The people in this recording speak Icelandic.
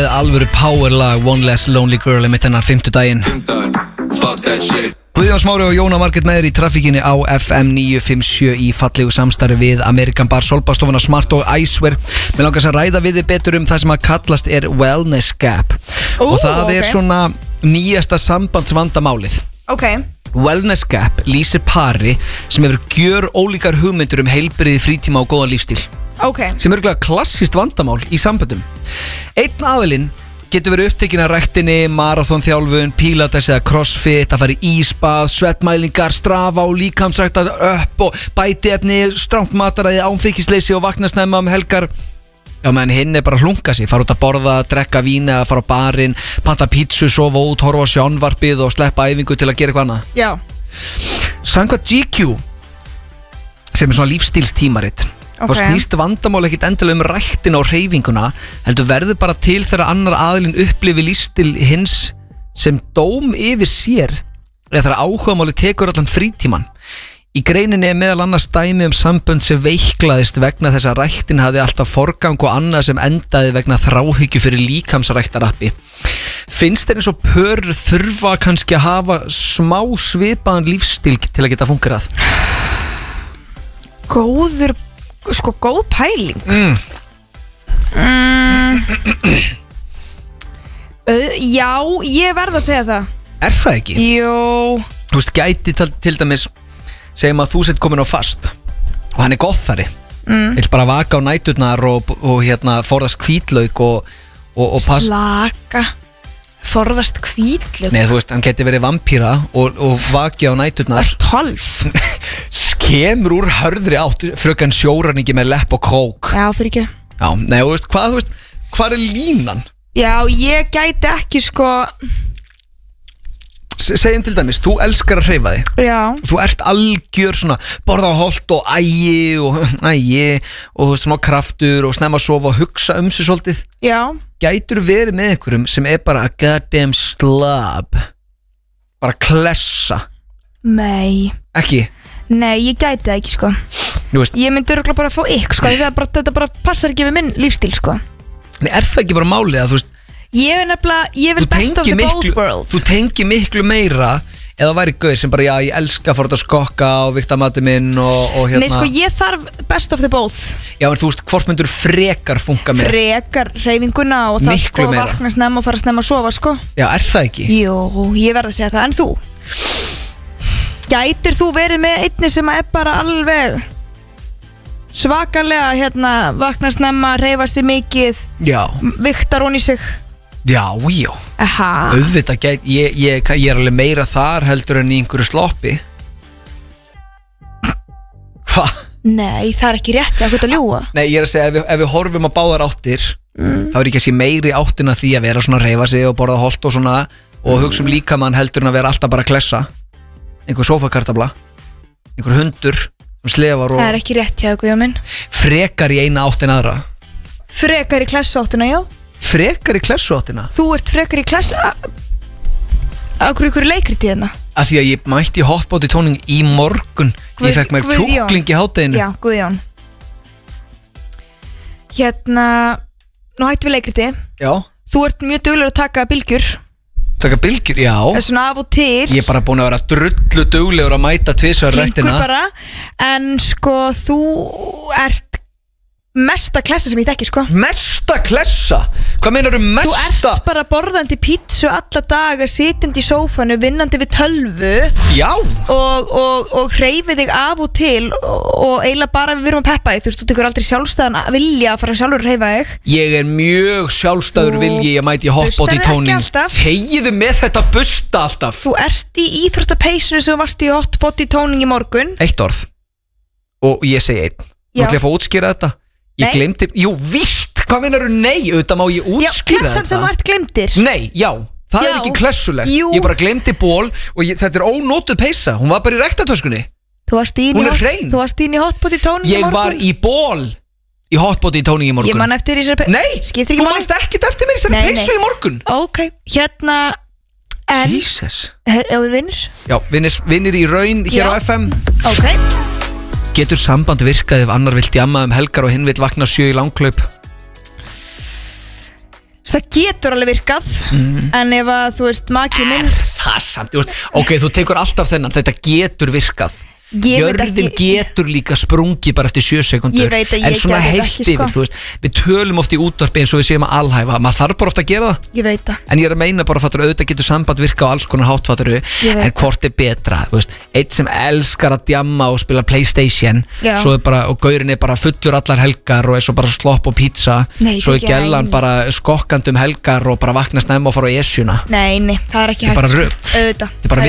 með alvöru powerlag One Less Lonely Girl mitt hennar 5. daginn. Guðjón Smári og Jóna Margrét með þér í traffíkinni á FM 957 í fallegu samstarfi við American Bar, Solbastofuna, Smart og Icewear. Mér langast að ræða við þið betur það sem að kallast Wellness Gap. Og það svona nýjasta sambandsvandamálið. Wellness Gap lýsir pari sem hefur gjör ólíkar hugmyndur heilbrigði, frítíma og góðan lífstíl. Sem örgulega klassískt vandamál í samböndum. Einn aðilinn getur verið upptekinn af ræktinni, marathonþjálfun, pilates eða crossfit, að fara í ísbað, svettmælingar, strafa og líkamsrækta upp og bætiefni, strangt mataræði, áfengisleysi og vakna snemma helgar. Já, menn hinn bara að hlunga sig, fara út að borða, drekka vín eða fara á barinn, panta pítsu, sofa út, horfa á sjónvarpið og sleppa æfingu til að gera eitthvað annað. Já. Samkvæmt GQ, sem svona lífstílstímarit, og snýst vandamál ekkit endilega ræktina og hreyfinguna, heldur verður bara til þegar annar aðilinn upplifi lífstíl hins sem dóm yfir sér eða þegar áhugamáli tekur allan frítíman. Í greininni meðal annars dæmi sambönd sem veiklaðist vegna þess að ræktin hafði alltaf forgang og annað sem endaði vegna þráhyggju fyrir líkamsræktarappi. Finnst þér eins og pör þurfa kannski að hafa smá svipaðan lífstíl til að geta fungerað? Góð pæling. Já, ég verð að segja það. Er það ekki? Jó. Þú veist, gæti til dæmis segjum að þú sett komin á fast og hann gothari, vill bara vaka á næturnar og forðast hvítlauk og slaka, forðast hvítlauk. Nei, þú veist, hann geti verið vampíra og vaki á næturnar. 12 Kemur úr hörðri átt, fröken sjóraningi með lepp og krók. Já, fyrir ekki. Já, nei, þú veist, hvað línan? Já, ég gæti ekki Segjum til dæmis, þú elskar að hreyfa þig. Já. Þú ert algjör svona borða á holt og ægi og þú veist, smá kraftur og snemma að sofa og hugsa sig svolítið. Já. Gætur verið með einhverjum sem bara a goddamn slob, bara klessa? Nei. Ekki? Nei, ég gæti það ekki Ég myndi örugglega bara að fá þetta bara passar ekki við minn lífstíl Nei, er það ekki bara málið að þú veist, ég vil best of the both worlds. Þú tengir miklu meira eða væri gauð sem bara, já, ég elska að fara út að skokka og vikta mati minn og Nei, ég þarf best of the both. Já, en þú veist, hvort myndur frekar funka með? Frekar hreyfinguna og það vakna snemma og fara snemma að sofa Já, er það ekki? Jú, ég verð að segja það, en þú? Gætir þú verið með einni sem er bara alveg svakalega vakna snemma, hreyfa sig mikið, viktar hún í sig? Já. Aha. Auðvitað ég er alveg meira þar heldur en í einhverju sloppi. Hva? Nei, það er ekki rétt að ljúga. Nei, ég er að segja, ef við horfum á báðar áttir, þá er ekki að sé meiri áttina því að vera svona að hreyfa sig og borða holt og svona og hugsa líkamann heldur en að vera alltaf bara að klessa. Einhver sófakartabla, einhver hundur sem slefar og... Það er ekki rétt hjá ykkur, já minn. Frekar í eina átt en aðra. Frekar í klessuáttina, já. Frekar í klessuáttina? Þú ert frekar í klessu... Akkur ykkur leikriti hérna? Að því að ég mætti hotbóti tóning í morgun. Ég fekk mér kjúkling í hádeginu. Já, Guðjón. Nú hættum við leikriti. Já. Þú ert mjög duglegur að taka bylgjur. Taka bylgjur, já. Svona af og til. Ég er bara búin að vera drullu duglegur að mæta tvisvar ræktina. Flinkur bara. En þú ert mesta klessa sem ég þekki Mesta klessa? Hvað meinar mesta? Þú ert bara borðandi pítsu alla daga, sitjandi í sófanu, vinnandi við tölvu. Já. Og hreyfið þig af og til og eiginlega bara við erum að peppa þig. Þú veist, þú tekur aldrei sjálfstæðan að vilja að fara sjálfur að hreyfa þig. Ég er mjög sjálfstæður vilji að mæti hotbody tóning. Þegiðu með þetta busta alltaf. Þú ert í íþróttapeysinu sem varst í hotbody tóning í morgun. Eitt orð. Og ég segi einn. Nú ætla ég að fá að útskýra þetta. Ég glemdi, víst, hvað meinar nei, auðvitað má ég útskýra þetta. Já, klessan sem þú ert glemdir. Nei, já, það er ekki klessulegt. Ég bara glemdi ból og þetta er ónótuð peysa, hún var bara í rektatöskunni. Hún er hrein. Þú varst inn í hotbody tóning í morgun. Ég var í ból í hotbody tóning í morgun. Ég man eftir í þessari peysu. Nei, þú manst ekkert eftir mér í þessari peysu í morgun. Ok, Jesus. Vinnir? Já, vinnir í raun hér á FM. Ok. Getur samband virkað ef annar vill djamma helgar og hinn vill vakna 7 í langklaup? Það getur alveg virkað En ef að, þú veist, maki minn Það samt, ok, þú tekur alltaf þennan, þetta getur virkað Jörðin getur líka sprungið bara eftir 7 sekundur Ég veit að ég En svona gerði það heilt ekki, yfir, sko. þú veist Við tölum oft í útvarpi eins og við séum að alhæfa Maður þarf bara ofta að gera það Ég veit það En ég er að meina bara fattur auðvitað getur samband virka á alls konar háttfatturu En hvort er betra, þú veist Eitt sem elskar að djamma og spila Playstation Svo er bara, og gaurinn er bara fullur allar helgar Og er svo bara slopp og pizza Nei, Svo er ekki gellan bara skokkandi helgar Og bara vakna snemma og fara á esjuna Nei, það er ekki Þetta er bara hægt rugl. Auðvitað Þetta er bara